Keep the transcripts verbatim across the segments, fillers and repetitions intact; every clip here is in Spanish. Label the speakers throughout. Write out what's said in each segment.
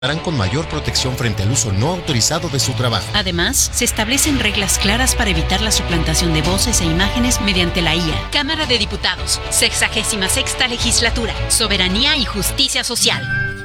Speaker 1: con mayor protección frente al uso no autorizado de su trabajo.
Speaker 2: Además, se establecen reglas claras para evitar la suplantación de voces e imágenes mediante la I A.
Speaker 3: Cámara de Diputados, sexagésima sexta legislatura, soberanía y justicia social.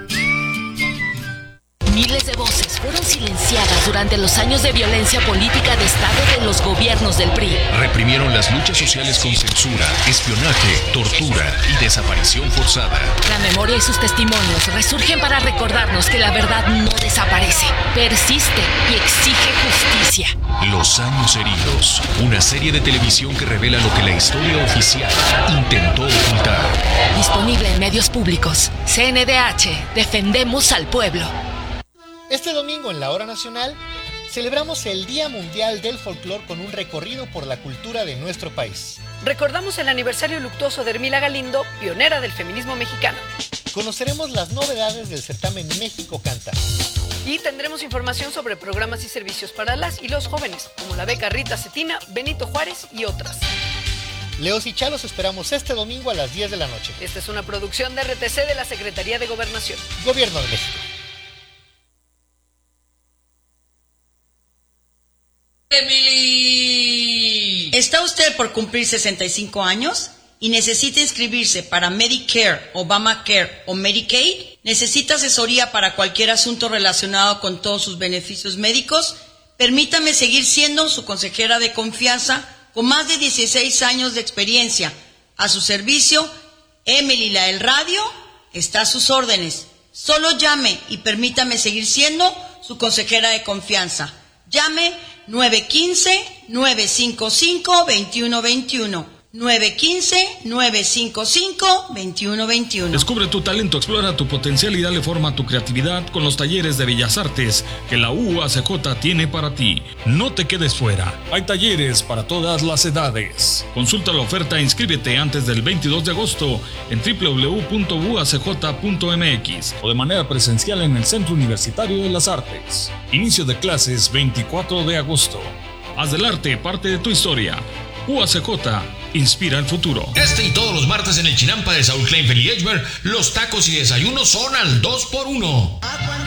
Speaker 4: Miles de voces fueron silenciadas durante los años de violencia política de Estado de los gobiernos del P R I.
Speaker 5: Reprimieron las luchas sociales con censura, espionaje, tortura y desaparición forzada.
Speaker 4: La memoria y sus testimonios resurgen para recordarnos que la verdad no desaparece, persiste y exige justicia.
Speaker 5: Los años heridos, una serie de televisión que revela lo que la historia oficial intentó ocultar.
Speaker 4: Disponible en medios públicos. C N D H, defendemos al pueblo.
Speaker 6: Este domingo en la Hora Nacional celebramos el Día Mundial del Folclor con un recorrido por la cultura de nuestro país.
Speaker 7: Recordamos el aniversario luctuoso de Hermila Galindo, pionera del feminismo mexicano.
Speaker 6: Conoceremos las novedades del certamen México Canta.
Speaker 7: Y tendremos información sobre programas y servicios para las y los jóvenes, como la beca Rita Cetina, Benito Juárez y otras.
Speaker 6: Leos y Chalos esperamos este domingo a las diez de la noche.
Speaker 7: Esta es una producción de R T C de la Secretaría de Gobernación.
Speaker 6: Gobierno de México.
Speaker 8: Emily. ¿Está usted por cumplir sesenta y cinco años y necesita inscribirse para Medicare, Obamacare o Medicaid? ¿Necesita asesoría para cualquier asunto relacionado con todos sus beneficios médicos? Permítame seguir siendo su consejera de confianza con más de dieciséis años de experiencia. A su servicio, Emily la del radio está a sus órdenes. Solo llame y permítame seguir siendo su consejera de confianza. Llame nueve uno cinco, nueve cinco cinco, dos uno dos uno. nueve uno cinco, nueve cinco cinco, dos uno dos uno.
Speaker 9: Descubre tu talento, explora tu potencial y dale forma a tu creatividad con los talleres de Bellas Artes que la U A C J tiene para ti. No te quedes fuera. Hay talleres para todas las edades. Consulta la oferta e inscríbete antes del veintidós de agosto en doble u doble u doble u punto u a c j punto m x o de manera presencial en el Centro Universitario de las Artes. Inicio de clases veinticuatro de agosto. Haz del arte parte de tu historia. U A C J inspira el futuro.
Speaker 10: Este y todos los martes en el Chinampa de Saúl Kleinfeld y Edgemer, los tacos y desayunos son al dos por uno.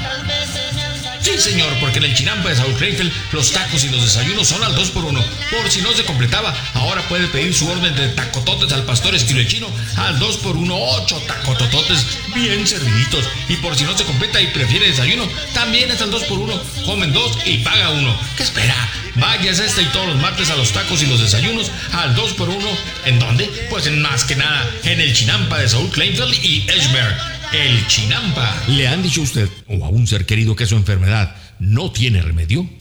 Speaker 10: Sí, señor, porque en el Chinampa de Saúl Kleinfeld, los tacos y los desayunos son al dos por uno. Por si no se completaba, ahora puede pedir su orden de tacototes al pastor estilo chino al dos por uno, ocho tacotototes bien serviditos. Y por si no se completa y prefiere desayuno, también es al dos por uno. Comen dos y paga uno. ¿Qué espera? Váyase este y todos los martes a los tacos y los desayunos al dos por uno. ¿En dónde? Pues en más que nada, en el Chinampa de Saúl Kleinfeld y Edgemer. El Chinampa.
Speaker 11: ¿Le han dicho a usted o a un ser querido que su enfermedad no tiene remedio?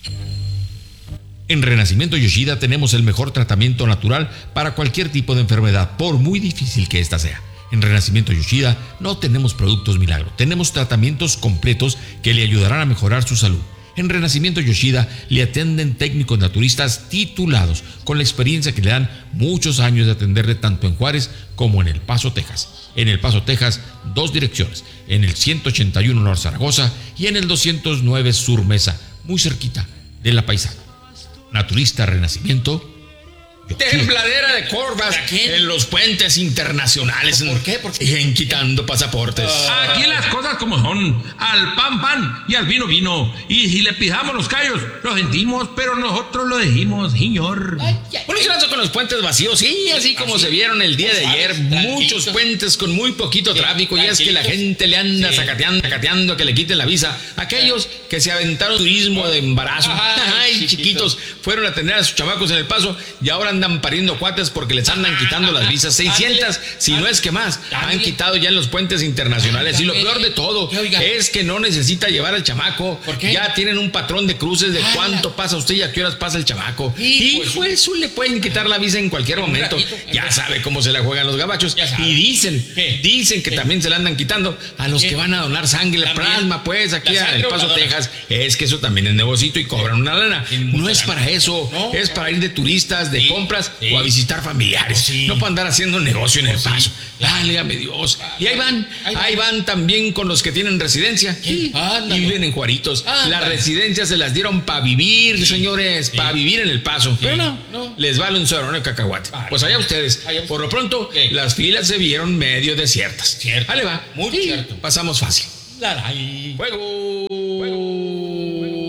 Speaker 11: En Renacimiento Yoshida tenemos el mejor tratamiento natural para cualquier tipo de enfermedad, por muy difícil que ésta sea. En Renacimiento Yoshida no tenemos productos milagro, tenemos tratamientos completos que le ayudarán a mejorar su salud. En Renacimiento Yoshida le atienden técnicos naturistas titulados con la experiencia que le dan muchos años de atenderle tanto en Juárez como en El Paso, Texas. En El Paso, Texas, dos direcciones, en el ciento ochenta y uno Norte Zaragoza y en el doscientos nueve Sur Mesa, muy cerquita de La Paisana. Naturista Renacimiento.
Speaker 10: Tembladera de corvas en los puentes internacionales.
Speaker 6: ¿Por qué? Porque
Speaker 10: en quitando pasaportes.
Speaker 12: Aquí las cosas como son. Al pan pan y al vino vino. Y si le pijamos los callos, lo sentimos, pero nosotros lo dijimos, señor.
Speaker 10: Bueno, ¿qué pasó con los puentes vacíos? Sí, así como ¿Así? se vieron el día de ayer. Muchos puentes con muy poquito tráfico. Y es que la gente le anda sí. sacateando, sacateando que le quiten la visa. Aquellos que se aventaron turismo de embarazo. Ay, chiquitos, fueron a atender a sus chamacos en El Paso y ahora andan pariendo cuates porque les andan quitando las visas. seiscientas, si no es que más, han quitado ya en los puentes internacionales. Y lo peor de todo es que no necesita llevar al chamaco. Ya tienen un patrón de cruces de cuánto pasa usted y a qué horas pasa el chamaco. Hijo, eso le pueden quitar la visa en cualquier momento. Ya sabe cómo se la juegan los gabachos. Y dicen, dicen que también se la andan quitando a los que van a donar sangre, plasma, pues aquí a El Paso, Texas. Es que eso también es negocito y cobran una lana. No es para eso, es para ir de turistas, de compras Sí. o a visitar familiares. Sí. No para andar haciendo negocio en El Paso. Válgame Dios. Y ahí van, ahí van también con los que tienen residencia. Sí. Y viven en Juaritos. Ándale. Las residencias se las dieron para vivir, sí. señores, sí. para vivir en El Paso. Sí. Pero no, no, les vale un cerro de cacahuate. Vale. Pues allá ustedes. Allá Por lo pronto, sí. las filas se vieron medio desiertas.
Speaker 6: Cierto.
Speaker 10: Ahí va.
Speaker 6: Muy
Speaker 10: sí.
Speaker 6: cierto.
Speaker 10: Pasamos fácil.
Speaker 11: Laray.
Speaker 10: ¡Fuego! ¡Fuego!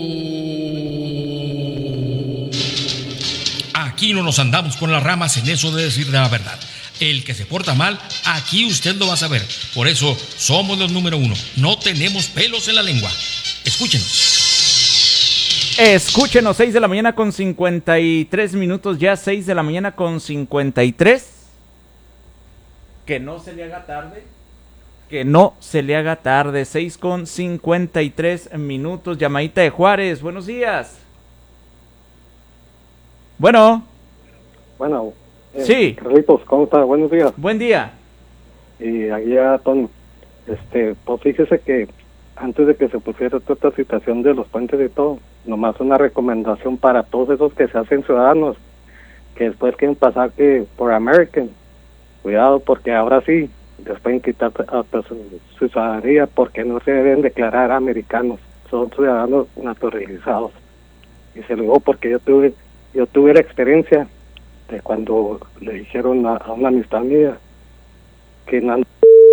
Speaker 11: Aquí no nos andamos con las ramas en eso de decir la verdad. El que se porta mal, aquí usted lo va a saber. Por eso somos los número uno. No tenemos pelos en la lengua. Escúchenos.
Speaker 13: Escúchenos, seis de la mañana con cincuenta y tres minutos. Ya seis de la mañana con cincuenta y tres. Que no se le haga tarde. Que no se le haga tarde. seis con cincuenta y tres minutos. Llamadita de Juárez. Buenos días. Bueno.
Speaker 14: Bueno. Eh,
Speaker 13: sí.
Speaker 14: Carlitos, ¿cómo está? Buenos días.
Speaker 13: Buen día.
Speaker 14: Y aquí a Tony. Este, pues fíjese que antes de que se pusiera toda esta situación de los puentes y todo, nomás una recomendación para todos esos que se hacen ciudadanos, que después quieren pasar que por American. Cuidado, porque ahora sí, les pueden quitar hasta su, su ciudadanía, porque no se deben declarar americanos, son ciudadanos naturalizados. Y se lo digo porque yo tuve, yo tuve la experiencia de cuando le dijeron a, a una amistad mía que no...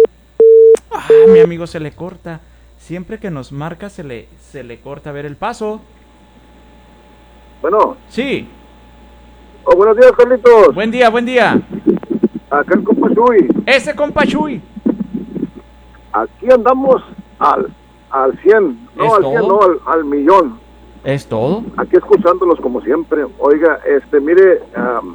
Speaker 13: Ah, mi amigo se le corta. Siempre que nos marca se le se le corta. A ver el paso.
Speaker 15: Bueno.
Speaker 13: Sí.
Speaker 15: Oh, buenos días, Carlitos.
Speaker 13: Buen día, buen día.
Speaker 15: Acá el compa Chuy.
Speaker 13: Ese compa Chuy.
Speaker 15: Aquí andamos al al cien, no al cien, no al, al millón.
Speaker 13: ¿Es todo?
Speaker 15: Aquí escuchándolos como siempre. Oiga, este, mire, um,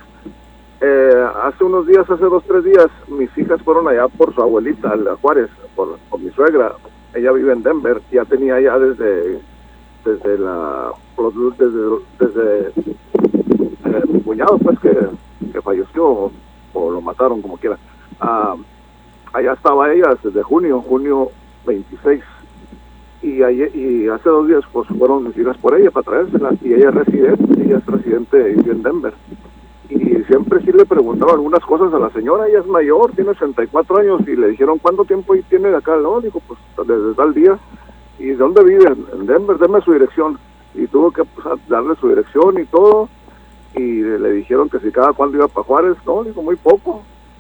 Speaker 15: eh, hace unos días, hace dos, tres días, mis hijas fueron allá por su abuelita, a Juárez, por, por mi suegra. Ella vive en Denver, ya tenía ya desde, desde la, desde, desde eh, mi cuñado, pues, que, que falleció, o, o lo mataron, como quiera. Uh, allá estaba ella desde junio, junio veintiséis. Y, ayer, y hace dos días pues fueron mis hijas por ella para traérsela, y ella es residente, ella es residente en Denver, y siempre sí le preguntaba algunas cosas a la señora. Ella es mayor, tiene ochenta y cuatro años, y le dijeron ¿cuánto tiempo ahí tiene de acá? No, dijo, pues desde tal día. ¿Y de dónde vive? En Denver, deme su dirección. Y tuvo que pues, darle su dirección y todo, y le dijeron que si cada cuándo iba para Juárez. No, dijo, muy poco.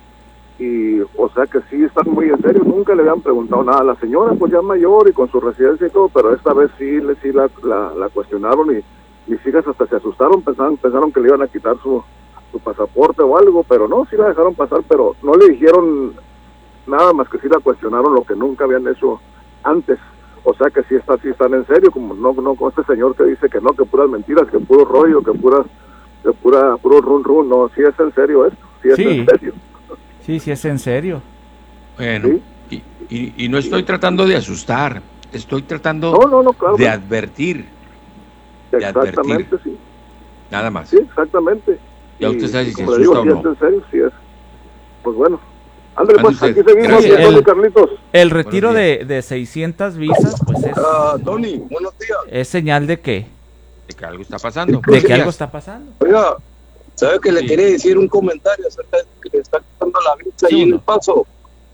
Speaker 15: Y o sea que sí están muy en serio. Nunca le habían preguntado nada a la señora, pues ya mayor y con su residencia y todo, pero esta vez sí, le, sí la, la, la cuestionaron, y mis hijas hasta se asustaron, pensaron, pensaron que le iban a quitar su, su pasaporte o algo, pero no, sí la dejaron pasar, pero no le dijeron nada más que sí la cuestionaron, lo que nunca habían hecho antes. O sea que sí, está, sí están en serio, como no, no con este señor que dice que no, que puras mentiras, que puro rollo, que puras, que pura, puro run run. No, sí es en serio esto, sí es
Speaker 13: sí.
Speaker 15: en serio.
Speaker 13: Sí, sí es en serio.
Speaker 16: Bueno, ¿sí? y, y, y no estoy tratando de asustar, estoy tratando
Speaker 15: no, no, no, claro,
Speaker 16: de advertir. De
Speaker 15: exactamente, advertir. Sí.
Speaker 16: Nada más.
Speaker 15: Sí, exactamente.
Speaker 16: Ya usted sabe si se asusta
Speaker 15: digo,
Speaker 16: o
Speaker 15: si
Speaker 16: no.
Speaker 15: es en serio, sí es. Pues bueno. Ándale, pues,
Speaker 16: usted.
Speaker 15: aquí seguimos,
Speaker 13: Sí, el,
Speaker 15: Carlitos.
Speaker 13: El retiro de, de seiscientas visas, pues es...
Speaker 15: Uh, Tony, buenos días.
Speaker 13: Es señal de que...
Speaker 16: De que algo está pasando.
Speaker 13: De que algo está pasando.
Speaker 17: Oiga, ¿sabe que le
Speaker 16: sí.
Speaker 17: quería decir un comentario acerca de que le está quitando la visa
Speaker 13: sí,
Speaker 17: ahí en
Speaker 13: no.
Speaker 17: El Paso?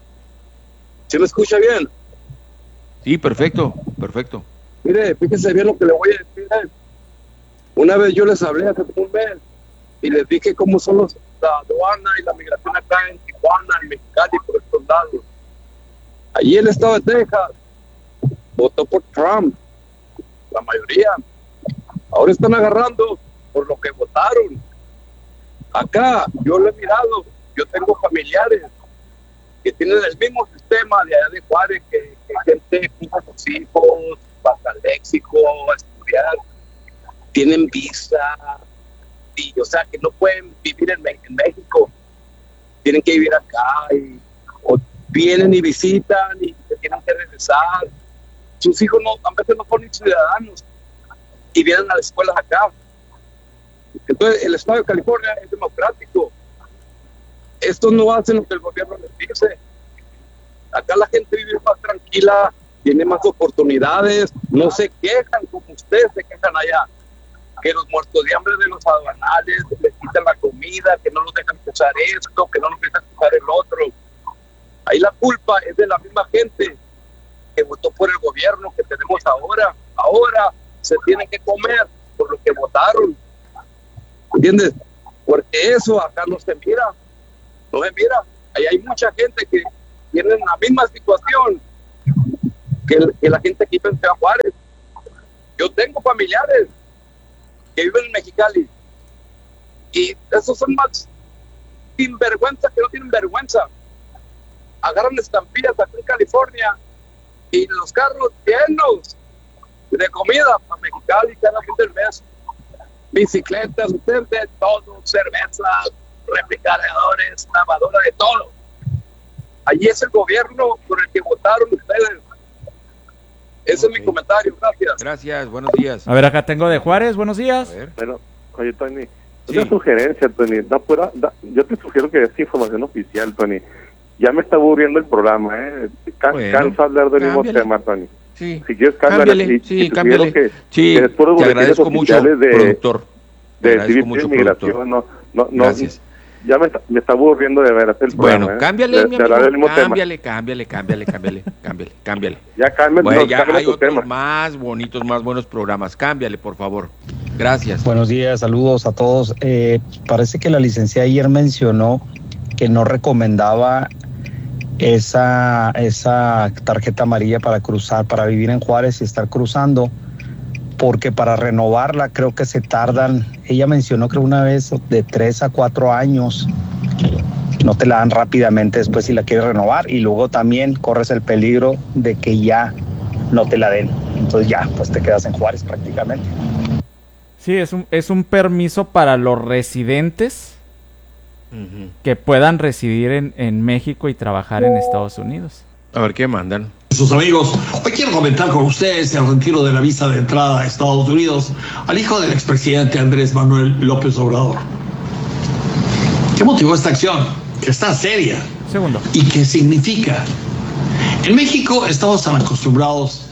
Speaker 17: ¿Sí me escucha bien?
Speaker 16: Sí, perfecto, perfecto.
Speaker 17: Mire, fíjese bien lo que le voy a decir. ¿eh? Una vez yo les hablé hace como un mes y les dije cómo son los, la aduana y la migración acá en Tijuana, en Mexicali, por estos lados. Allí el estado de Texas votó por Trump, la mayoría. Ahora están agarrando por lo que votaron. Acá, yo lo he mirado, yo tengo familiares que tienen el mismo sistema de allá de Juárez, que, que gente cuida a sus hijos, pasa al léxico, a estudiar, tienen visa, y, o sea, que no pueden vivir en, en México, tienen que vivir acá, y, o vienen y visitan y se tienen que regresar. Sus hijos no, a veces no son ni ciudadanos y vienen a las escuelas acá. Entonces, el estado de California es democrático. Estos no hacen lo que el gobierno les dice. Acá la gente vive más tranquila, tiene más oportunidades, no se quejan como ustedes se quejan allá, que los muertos de hambre de los aduanales les quitan la comida, que no los dejan usar esto, que no los dejan usar el otro. Ahí la culpa es de la misma gente que votó por el gobierno que tenemos ahora. Ahora se tienen que comer por lo que votaron. ¿Entiendes? Porque eso acá no se mira, no se mira. Ahí hay mucha gente que tiene la misma situación, que, que la gente aquí en Ciudad Juárez. Yo tengo familiares que viven en Mexicali y esos son más sinvergüenza que no tienen vergüenza. Agarran estampillas aquí en California y los carros llenos de comida para Mexicali cada fin del mes. Bicicletas, ustedes de todo, cervezas, refrigeradores, lavadora, de todo. Allí es el gobierno por el que votaron ustedes. Ese okay. es mi comentario, gracias.
Speaker 16: Gracias, buenos días.
Speaker 13: A ver, acá tengo de Juárez, buenos días.
Speaker 15: Bueno, oye, Tony, sí. Una sugerencia, Tony, da pura, da, yo te sugiero que des información oficial, Tony. Ya me está aburriendo el programa, ¿eh? Can, bueno, cansa hablar del mismo tema, Tony.
Speaker 16: Sí.
Speaker 15: Si quieres cambiar,
Speaker 16: sí,
Speaker 15: sí,
Speaker 16: cámbiale.
Speaker 15: Que,
Speaker 16: sí,
Speaker 15: que después
Speaker 16: te agradezco mucho,
Speaker 15: de,
Speaker 16: productor.
Speaker 15: De civil de inmigración, no, no, no.
Speaker 16: Gracias.
Speaker 15: Ya me está, me está aburriendo de veras el programa.
Speaker 16: Bueno, cámbiale,
Speaker 15: ¿eh?
Speaker 16: mi
Speaker 15: de,
Speaker 16: amigo,
Speaker 15: de
Speaker 16: cámbiale, cámbiale, cámbiale, cámbiale, cámbiale, cámbiale.
Speaker 15: Ya cámbiale,
Speaker 16: bueno,
Speaker 15: no,
Speaker 16: ya
Speaker 15: cámbiale
Speaker 16: hay
Speaker 15: tu
Speaker 16: otros
Speaker 15: tema.
Speaker 16: más bonitos, más buenos programas. Cámbiale, por favor. Gracias.
Speaker 18: Buenos días, saludos a todos. Eh, parece que la licenciada ayer mencionó que no recomendaba esa, esa tarjeta amarilla para cruzar, para vivir en Juárez y estar cruzando, porque para renovarla creo que se tardan, ella mencionó que una vez de tres a cuatro años, no te la dan rápidamente después si la quieres renovar, y luego también corres el peligro de que ya no te la den, entonces ya pues te quedas en Juárez prácticamente.
Speaker 13: Sí, es un, es un permiso para los residentes uh-huh. que puedan residir en, en México y trabajar en Estados Unidos.
Speaker 16: A ver qué mandan.
Speaker 19: Sus amigos, hoy quiero comentar con ustedes el retiro de la visa de entrada a Estados Unidos al hijo del expresidente Andrés Manuel López Obrador. ¿Qué motivó esta acción? Que está seria.
Speaker 13: Segundo.
Speaker 19: ¿Y qué significa? En México estamos tan acostumbrados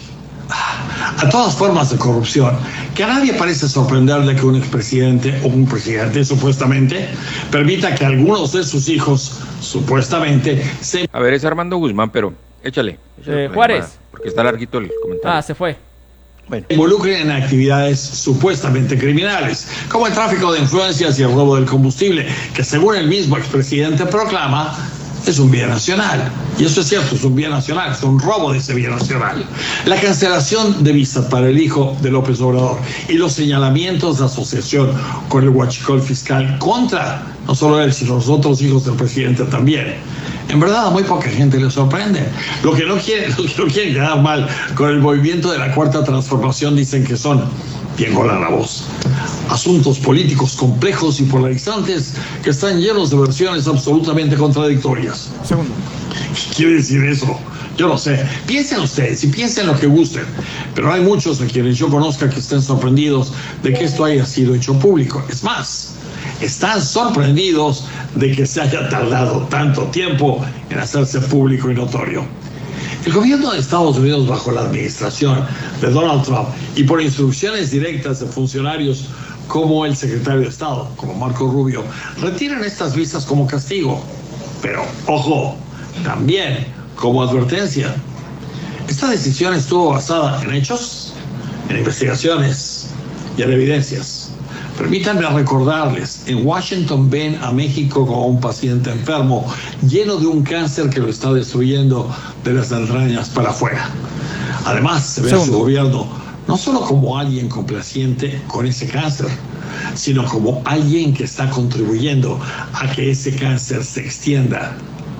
Speaker 19: a todas formas de corrupción que a nadie parece sorprenderle que un expresidente o un presidente supuestamente permita que algunos de sus hijos supuestamente se...
Speaker 16: A ver, es Armando Guzmán, pero échale. échale
Speaker 13: eh, Juárez.
Speaker 16: Llamada, porque está larguito el comentario.
Speaker 13: Ah, se fue.
Speaker 19: Bueno. Involucren en actividades supuestamente criminales, como el tráfico de influencias y el robo del combustible, que según el mismo expresidente proclama, es un bien nacional. Y eso es cierto, es un bien nacional, es un robo de ese bien nacional. La cancelación de visas para el hijo de López Obrador y los señalamientos de asociación con el huachicol fiscal contra no solo él, sino los otros hijos del presidente también. En verdad a muy poca gente le sorprende. Lo que no quieren, lo que no quieren quedar mal con el movimiento de la Cuarta Transformación dicen que son, bien con la voz, asuntos políticos complejos y polarizantes que están llenos de versiones absolutamente contradictorias.
Speaker 13: Segundo.
Speaker 19: ¿Qué quiere decir eso? Yo no sé. Piensen ustedes y piensen lo que gusten. Pero hay muchos a quienes yo conozca que estén sorprendidos de que esto haya sido hecho público. Es más, están sorprendidos de que se haya tardado tanto tiempo en hacerse público y notorio. El gobierno de Estados Unidos, bajo la administración de Donald Trump y por instrucciones directas de funcionarios como el secretario de Estado, como Marco Rubio, retiran estas visas como castigo. Pero, ojo, también como advertencia. Esta decisión estuvo basada en hechos, en investigaciones y en evidencias. Permítanme recordarles, en Washington ven a México como un paciente enfermo, lleno de un cáncer que lo está destruyendo de las entrañas para afuera. Además, se ve a su gobierno no solo como alguien complaciente con ese cáncer, sino como alguien que está contribuyendo a que ese cáncer se extienda.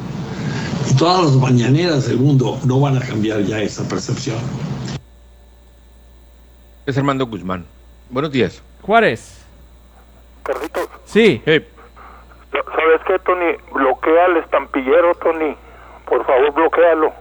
Speaker 19: Y todas las mañaneras del mundo no van a cambiar ya esa percepción.
Speaker 16: Es Armando Guzmán. Buenos días.
Speaker 13: Juárez.
Speaker 20: Carlitos.
Speaker 13: Sí.
Speaker 16: Hey.
Speaker 20: ¿Sabes qué, Tony? Bloquea al estampillero, Tony. Por favor, bloquéalo.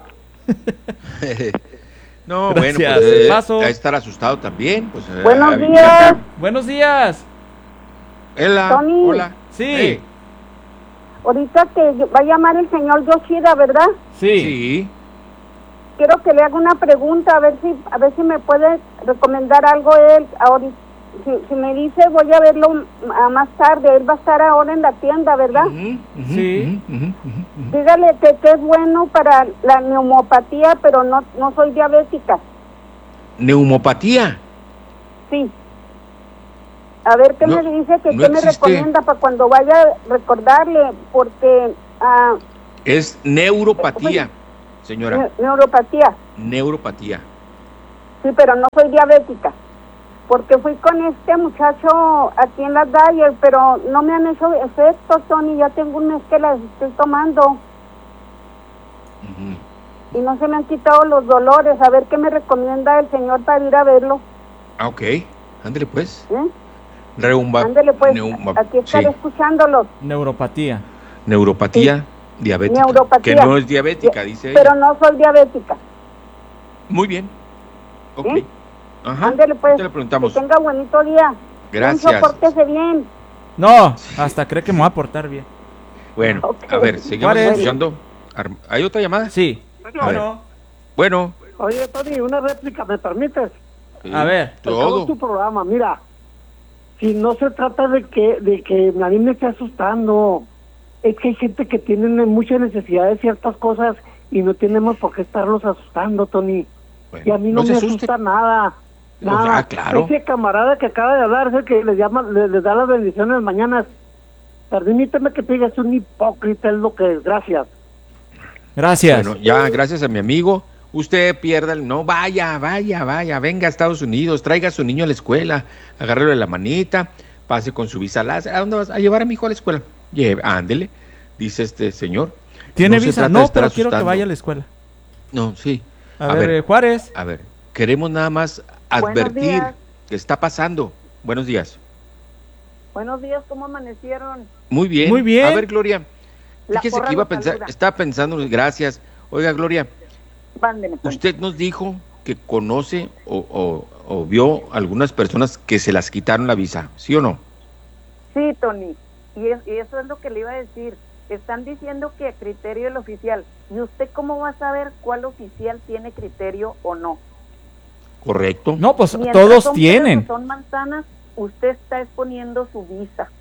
Speaker 16: No,
Speaker 13: Gracias.
Speaker 16: bueno, pues eh,
Speaker 13: Paso.
Speaker 16: a estar asustado también. Pues, eh,
Speaker 21: Buenos
Speaker 16: a,
Speaker 21: días.
Speaker 13: Buenos días.
Speaker 16: Hola.
Speaker 21: Tony.
Speaker 16: Hola.
Speaker 13: Sí.
Speaker 16: Hey.
Speaker 21: Ahorita que va a llamar el señor Yoshida, ¿verdad?
Speaker 13: Sí.
Speaker 16: Sí.
Speaker 21: Quiero que le haga una pregunta, a ver si a ver si me puede recomendar algo él. Ahorita, si, si me dice, voy a verlo a más tarde. Él va a estar ahora en la tienda, ¿verdad?
Speaker 16: Uh-huh, uh-huh,
Speaker 13: Sí.
Speaker 16: Uh-huh, uh-huh.
Speaker 21: Dígale que, que es bueno para la neumopatía, pero no no soy diabética.
Speaker 16: ¿Neumopatía?
Speaker 21: Sí. A ver qué
Speaker 16: No,
Speaker 21: me dice, que
Speaker 16: no
Speaker 21: qué me
Speaker 16: existe.
Speaker 21: recomienda para cuando vaya a recordarle, porque... ah
Speaker 16: Es neuropatía, señora.
Speaker 21: ne- neuropatía.
Speaker 16: Neuropatía.
Speaker 21: Sí, pero no soy diabética. Porque fui con este muchacho aquí en las Dyer, pero no me han hecho efecto, Tony. Ya tengo un mes que las estoy tomando. Uh-huh. Y no se me han quitado los dolores. A ver qué me recomienda el señor para ir a verlo.
Speaker 16: Ah, ok. Ándale pues.
Speaker 21: ¿Eh?
Speaker 16: Reumba,
Speaker 21: Ándale pues.
Speaker 16: Neuma,
Speaker 21: aquí estaré sí. escuchándolos.
Speaker 13: Neuropatía.
Speaker 16: Neuropatía sí. diabética.
Speaker 21: Neuropatía.
Speaker 16: Que no es diabética, dice
Speaker 21: Pero
Speaker 16: ella.
Speaker 21: no soy diabética.
Speaker 16: Muy bien. Ok.
Speaker 21: ¿Eh?
Speaker 16: Ajá.
Speaker 21: Ándale pues.
Speaker 16: Te lo preguntamos.
Speaker 21: Que tenga bonito día.
Speaker 16: Gracias.
Speaker 21: Pórtese bien.
Speaker 13: No, hasta cree que me va a portar bien.
Speaker 16: Bueno, okay. A ver, seguimos escuchando. ¿Hay otra llamada?
Speaker 13: Sí.
Speaker 16: Bueno. Bueno.
Speaker 1: Oye, Tony, una réplica, ¿me permites?
Speaker 13: Sí, a ver.
Speaker 1: Todo tu programa, mira. Si no se trata de que de que a mí me esté asustando, es que hay gente que tiene mucha necesidad de ciertas cosas y no tenemos por qué estarlos asustando, Tony. Bueno, y a mí no, no me asusta nada. Nada.
Speaker 16: Ah, claro.
Speaker 1: Ese camarada que acaba de hablar, ese que les llama, les, les da las bendiciones mañanas. Permíteme que te diga, es un hipócrita, es lo que es. Gracias.
Speaker 13: Gracias.
Speaker 16: Bueno, ya, gracias a mi amigo. Usted pierda el... No, vaya, vaya, vaya. Venga a Estados Unidos, traiga a su niño a la escuela, agárrelo de la manita, pase con su visa láser. ¿A dónde vas? A llevar a mi hijo a la escuela. Lleve, ándele, dice este señor.
Speaker 13: ¿Tiene no visa? No, pero quiero que vaya a la escuela.
Speaker 16: No, sí.
Speaker 13: A, a ver, ver, Juárez.
Speaker 16: A ver, queremos nada más advertir que está pasando. Buenos días.
Speaker 21: Buenos días, ¿cómo amanecieron?
Speaker 16: Muy bien.
Speaker 13: Muy bien.
Speaker 16: A ver, Gloria, fíjese que iba a pensar, saluda. Estaba pensando, gracias. Oiga, Gloria,
Speaker 21: Vándeme, pues.
Speaker 16: Usted nos dijo que conoce o, o, o vio algunas personas que se las quitaron la visa, ¿sí o no?
Speaker 21: Sí, Tony, y, es, y eso es lo que le iba a decir. Están diciendo que a criterio del oficial. ¿Y usted cómo va a saber cuál oficial tiene criterio o no?
Speaker 16: Correcto.
Speaker 13: No, pues
Speaker 21: Mientras
Speaker 13: todos
Speaker 21: son
Speaker 13: tienen.
Speaker 21: Son manzanas, usted está exponiendo su visa.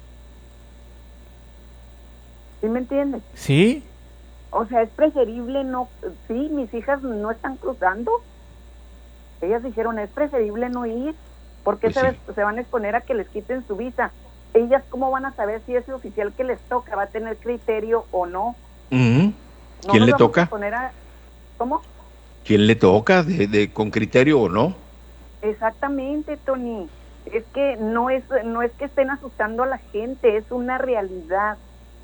Speaker 21: ¿Sí me entiende?
Speaker 13: Sí.
Speaker 21: O sea, es preferible no... Sí, mis hijas no están cruzando. Ellas dijeron, es preferible no ir, porque pues se, sí. se van a exponer a que les quiten su visa. Ellas, ¿cómo van a saber si ese oficial que les toca va a tener criterio o no?
Speaker 16: Uh-huh.
Speaker 21: ¿No
Speaker 16: ¿Quién le
Speaker 21: vamos
Speaker 16: toca?
Speaker 21: A poner a... ¿Cómo?
Speaker 16: ¿Quién le toca? De, de, ¿Con criterio o no?
Speaker 21: Exactamente, Tony. Es que no es, no es que estén asustando a la gente, es una realidad.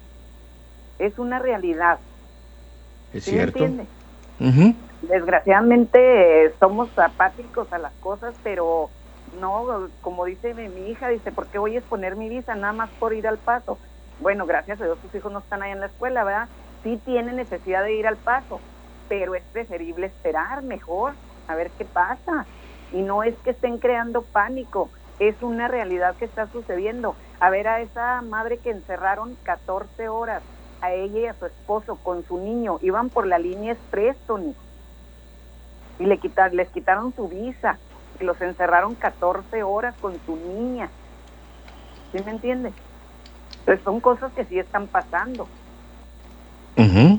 Speaker 21: Es una realidad.
Speaker 16: Es
Speaker 21: ¿Sí
Speaker 16: cierto.
Speaker 21: me entiende?
Speaker 16: Uh-huh.
Speaker 21: Desgraciadamente eh, somos apáticos a las cosas, pero no, como dice mi, mi hija, dice, ¿por qué voy a exponer mi visa nada más por ir al Paso? Bueno, gracias a Dios sus hijos no están ahí en la escuela, ¿verdad? Sí tienen necesidad de ir al Paso, pero es preferible esperar mejor, a ver qué pasa. Y no es que estén creando pánico, es una realidad que está sucediendo. A ver a esa madre que encerraron catorce horas, a ella y a su esposo con su niño, iban por la línea express, Tony, y le quitar, les quitaron su visa, y los encerraron catorce horas con su niña. ¿Sí me entiendes? Pues son cosas que sí están pasando.
Speaker 16: Uh-huh.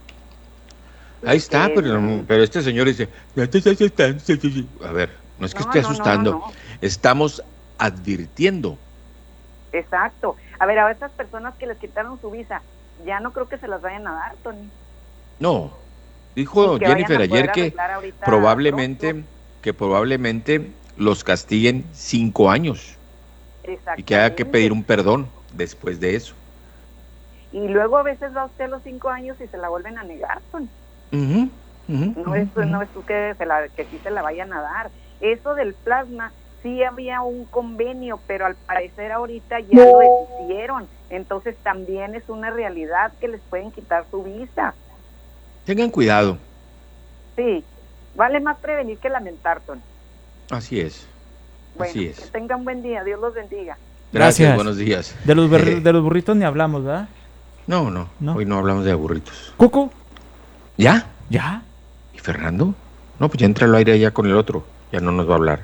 Speaker 16: Ahí está, eh, pero, pero este señor dice, no te estás asustando. A ver, no es que no, esté no, asustando, no, no, no. Estamos advirtiendo.
Speaker 21: Exacto. A ver, a esas personas que les quitaron su visa, ya no creo que se las vayan a dar, Tony.
Speaker 16: No, dijo Jennifer ayer que probablemente, pronto. que probablemente los castiguen cinco años y que haya que pedir un perdón después de eso.
Speaker 21: Y luego a veces va usted a los cinco años y se la vuelven a negar, Tony.
Speaker 16: Uh-huh, uh-huh,
Speaker 21: no es
Speaker 16: uh-huh.
Speaker 21: no es que se la que sí se la vayan a dar. Eso del plasma sí había un convenio, pero al parecer ahorita ya no. lo deshicieron. Entonces también es una realidad que les pueden quitar su visa.
Speaker 16: Tengan cuidado.
Speaker 21: Sí, vale más prevenir que lamentar, Tony.
Speaker 16: Así es.
Speaker 21: Bueno,
Speaker 16: Así es.
Speaker 21: Que tengan buen día, Dios los bendiga.
Speaker 16: Gracias, Gracias. Buenos días.
Speaker 13: De los, eh. de los burritos ni hablamos, ¿verdad?
Speaker 16: No, no, no, hoy no hablamos de burritos.
Speaker 13: ¿Cucu?
Speaker 16: ¿Ya?
Speaker 13: ¿Ya?
Speaker 16: ¿Y Fernando? No, pues ya entra al aire ya con el otro, ya no nos va a hablar.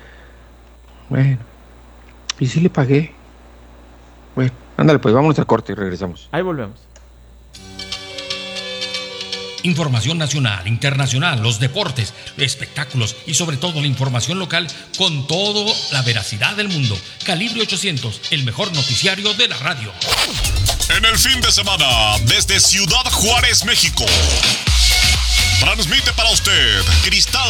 Speaker 16: Bueno, y sí le pagué. Bueno, ándale, pues vámonos al corte y regresamos.
Speaker 13: Ahí volvemos.
Speaker 11: Información nacional, internacional, los deportes, espectáculos y sobre todo la información local con toda la veracidad del mundo. Calibre ochocientos, el mejor noticiario de la radio.
Speaker 5: En el fin de semana, desde Ciudad Juárez, México.
Speaker 2: Transmite para usted Cristal